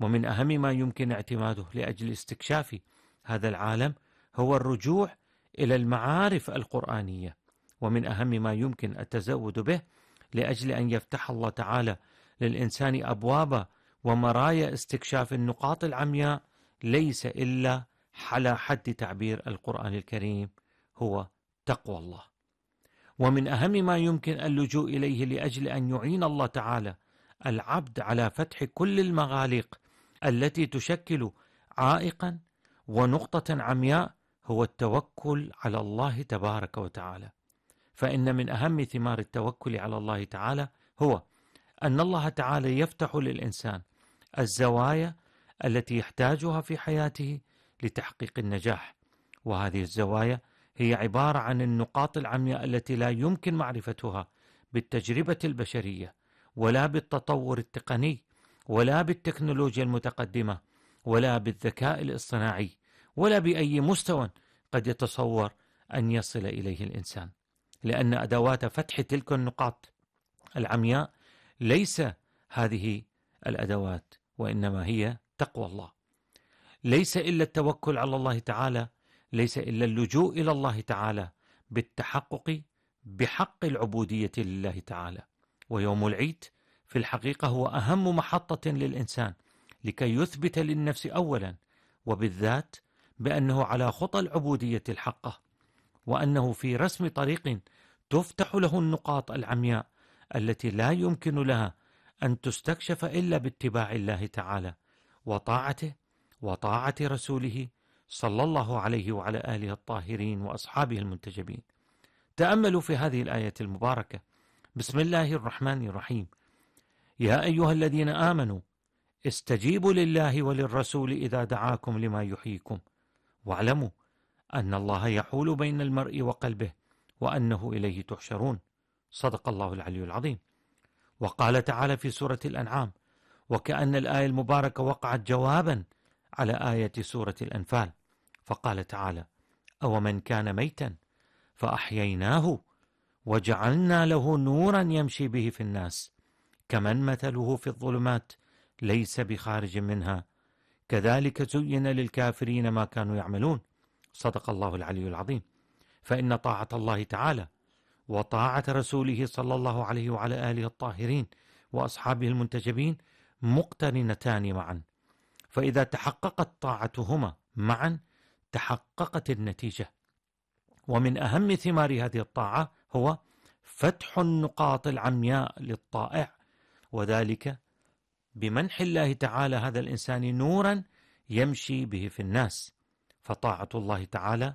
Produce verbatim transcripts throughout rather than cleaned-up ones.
ومن أهم ما يمكن اعتماده لأجل استكشاف هذا العالم هو الرجوع إلى المعارف القرآنية، ومن أهم ما يمكن التزود به لأجل أن يفتح الله تعالى للإنسان أبواب ومرايا استكشاف النقاط العمياء ليس إلا على حد تعبير القرآن الكريم هو تقوى الله. ومن أهم ما يمكن اللجوء إليه لأجل أن يعين الله تعالى العبد على فتح كل المغاليق التي تشكل عائقا ونقطة عمياء هو التوكل على الله تبارك وتعالى. فإن من أهم ثمار التوكل على الله تعالى هو أن الله تعالى يفتح للإنسان الزوايا التي يحتاجها في حياته لتحقيق النجاح، وهذه الزوايا هي عبارة عن النقاط العمياء التي لا يمكن معرفتها بالتجربة البشرية ولا بالتطور التقني ولا بالتكنولوجيا المتقدمة ولا بالذكاء الاصطناعي ولا بأي مستوى قد يتصور أن يصل إليه الإنسان، لأن أدوات فتح تلك النقاط العمياء ليس هذه الأدوات، وإنما هي تقوى الله. ليس إلا التوكل على الله تعالى، ليس إلا اللجوء إلى الله تعالى بالتحقق بحق العبودية لله تعالى. ويوم العيد في الحقيقة هو أهم محطة للإنسان لكي يثبت للنفس أولا وبالذات بأنه على خطى العبودية الحقة، وأنه في رسم طريق تفتح له النقاط العمياء التي لا يمكن لها أن تستكشف إلا باتباع الله تعالى وطاعته وطاعة رسوله صلى الله عليه وعلى آله الطاهرين وأصحابه المنتجبين. تأملوا في هذه الآية المباركة. بسم الله الرحمن الرحيم: يا أيها الذين آمنوا استجيبوا لله وللرسول إذا دعاكم لما يحييكم واعلموا أن الله يحول بين المرء وقلبه وأنه إليه تحشرون. صدق الله العلي العظيم. وقال تعالى في سورة الأنعام، وكأن الآية المباركة وقعت جوابا على آية سورة الأنفال، فقال تعالى: أومن كان ميتا فأحييناه وجعلنا له نورا يمشي به في الناس كمن مثله في الظلمات ليس بخارج منها كذلك زين للكافرين ما كانوا يعملون. صدق الله العلي العظيم. فإن طاعة الله تعالى وطاعة رسوله صلى الله عليه وعلى آله الطاهرين وأصحابه المنتجبين مقترنتان معا، فإذا تحققت طاعتهما معا تحققت النتيجة. ومن أهم ثمار هذه الطاعة هو فتح النقاط العمياء للطائع، وذلك بمنح الله تعالى هذا الإنسان نورا يمشي به في الناس. فطاعة الله تعالى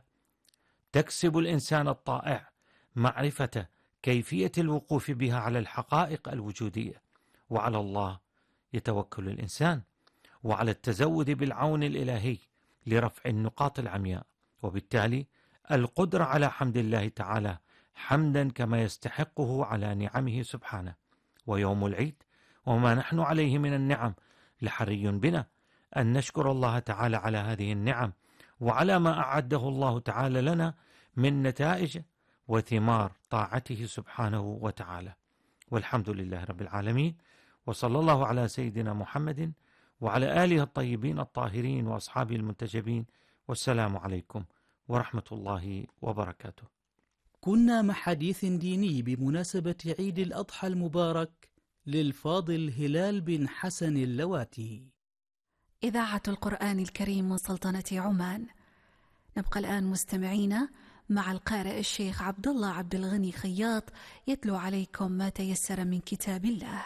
تكسب الإنسان الطائع معرفة كيفية الوقوف بها على الحقائق الوجودية، وعلى الله يتوكل الإنسان، وعلى التزود بالعون الإلهي لرفع النقاط العمياء، وبالتالي القدرة على حمد الله تعالى حمدا كما يستحقه على نعمه سبحانه. ويوم العيد وما نحن عليه من النعم لحري بنا أن نشكر الله تعالى على هذه النعم وعلى ما أعده الله تعالى لنا من نتائج وثمار طاعته سبحانه وتعالى. والحمد لله رب العالمين، وصلى الله على سيدنا محمد وعلى آله الطيبين الطاهرين وأصحابه المنتجبين، والسلام عليكم ورحمة الله وبركاته. كنا مع حديث ديني بمناسبة عيد الأضحى المبارك للفاضل هلال بن حسن اللواتي. إذاعة القرآن الكريم من سلطنة عمان. نبقى الآن مستمعين مع القارئ الشيخ عبد الله عبد الغني خياط يتلو عليكم ما تيسر من كتاب الله.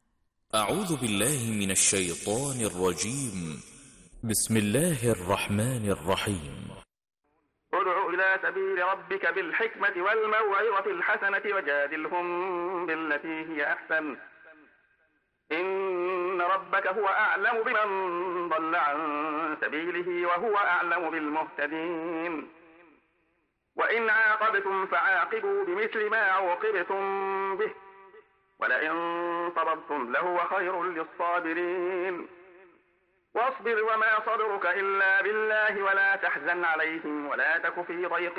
أعوذ بالله من الشيطان الرجيم. بسم الله الرحمن الرحيم. ادع إلى سبيل ربك بالحكمة والموعظة الحسنة وجادلهم بالتي هي أحسن إن ربك هو أعلم بمن ضل عن سبيله وهو أعلم بالمهتدين. وإن عاقبتم فعاقبوا بمثل ما عوقبتم به ولئن صبرتم لهو خير للصابرين. واصبر وما صبرك إلا بالله ولا تحزن عليهم ولا تك في ضيق